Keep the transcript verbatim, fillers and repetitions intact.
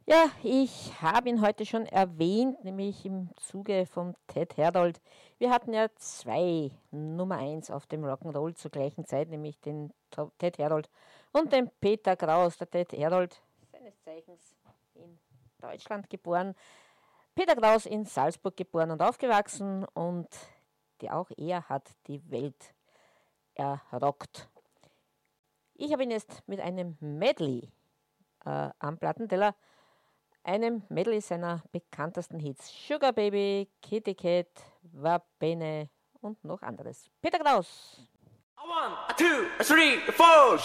Ja, ich habe ihn heute schon erwähnt, nämlich im Zuge von Ted Herdold. Wir hatten ja zwei Nummer eins auf dem Rock'n'Roll zur gleichen Zeit, nämlich den To- Ted Herdold und den Peter Kraus. Der Ted Herdold, seines Zeichens in Deutschland geboren, Peter Kraus in Salzburg geboren und aufgewachsen, und die, auch er hat die Welt errockt. Ich habe ihn jetzt mit einem Medley äh, am Plattenteller, einem Medley seiner bekanntesten Hits: Sugar Baby, Kitty Cat, Va Bene und noch anderes. Peter Kraus. One, two, three, four.